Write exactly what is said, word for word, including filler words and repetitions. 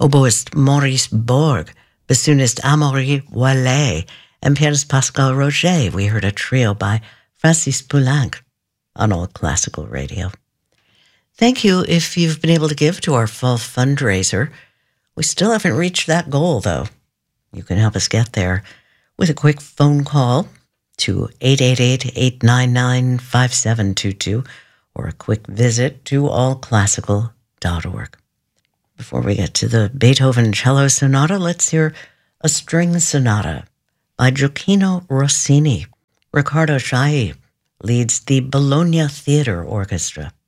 oboist Maurice Borg, bassoonist Amaury Wallet, and pianist Pascal Roger. We heard a trio by Francis Poulenc on All Classical Radio. Thank you if you've been able to give to our fall fundraiser. We still haven't reached that goal, though. You can help us get there with a quick phone call to eight eight eight, eight nine nine, five seven two two or a quick visit to all classical dot org. Before we get to the Beethoven Cello Sonata, let's hear a string sonata by Gioacchino Rossini. Riccardo Chailly leads the Bologna Theatre Orchestra.